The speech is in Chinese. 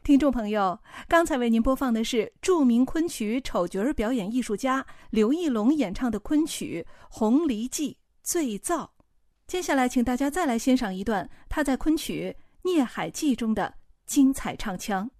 听众朋友，刚才为您播放的是著名昆曲丑角儿表演艺术家刘义隆演唱的昆曲《红梨记·醉造》。接下来请大家再来欣赏一段他在昆曲《孽海记》中的精彩唱腔。